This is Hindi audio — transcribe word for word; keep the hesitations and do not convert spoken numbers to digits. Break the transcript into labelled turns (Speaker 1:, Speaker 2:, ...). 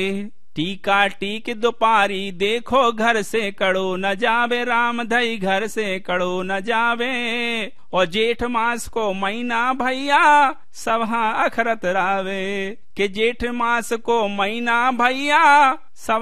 Speaker 1: टीका टीक दुपारी देखो घर से कड़ो न जावे, राम धई घर से कड़ो न जावे। और जेठ मास को महीना भैया सभा अखरत रावे, के जेठ मास को महीना भैया सब